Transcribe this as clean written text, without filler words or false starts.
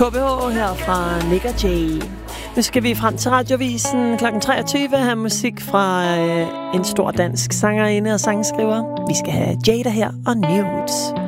KBH her fra Nick og Jay. Nu skal vi frem til Radiovisen kl. 23 have musik fra en stor dansk sangerinde og sangskriver. Vi skal have Jada her og Nudes.